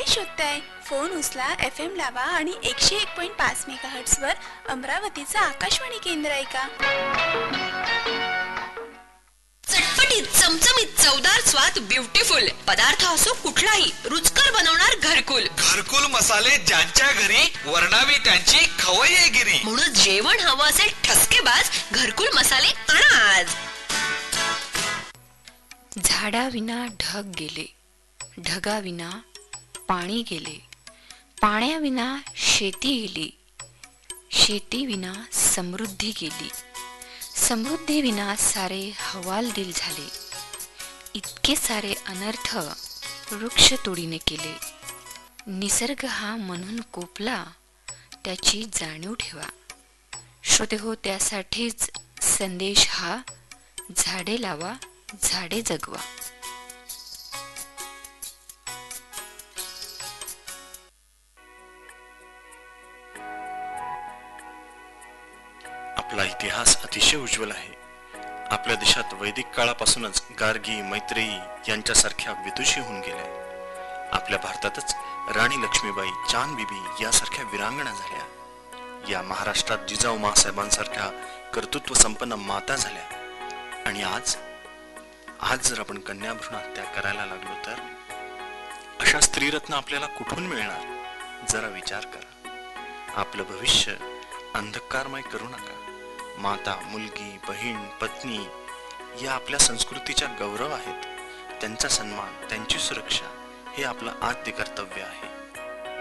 काय शोधताय? फोन उचला, FM लावा आणि 101.5 मेगाहर्ट्झ वर अमरावतीचं आकाशवाणी केंद्र ऐका. चटपटीत, चमचमीत, चवदार स्वाद, ब्युटिफुल पदार्थ असो कुठलाही, रुचकर बनवणार घरकुल. घरकुल मसाले ज्यांच्या घरी, वर्णावी त्यांची खवय्येगिरी. म्हणून जेवण हवं असेल ठसकेबाज, घरकुल मसाले आणा आज. झाडाविना ढग गेले, ढगाविना पाणी गेले, पाण्याविना शेती गेली, शेतीविना समृद्धी गेली, समृद्धीविना सारे हवालदिल झाले. इतके सारे अनर्थ वृक्षतोडीने केले. निसर्ग हा म्हणून कोपला, त्याची जाणीव ठेवा. श्रोते हो, त्यासाठीच संदेश हा, झाडे लावा, झाडे जगवा. आपला इतिहास अतिशय उज्ज्वल आहे. आपल्या देशात वैदिक काळापासूनच गार्गी, मैत्रेयी यांच्यासारख्या विदुषी होऊन गेल्या. आपल्या भारतातच राणी लक्ष्मीबाई, चांद बीबी यासारख्या वीरांगणा झाल्या. या महाराष्ट्रात जिजाऊ मासाहेबांसारख्या कर्तृत्व संपन्न माता झाल्या. आणि आज जर आपण कन्याभ्रूण हत्या करायला लागलो तर अशा स्त्रीरत्न आपल्याला कुठून मिळणार? जरा विचार करा. आपलं भविष्य अंधकारमय करू नका. माता, मुलगी, बहीण, पत्नी या आपल्या संस्कृतीच्या गौरव आहेत. त्यांचा सन्मान, त्यांची सुरक्षा हे आपलं आद्य कर्तव्य आहे.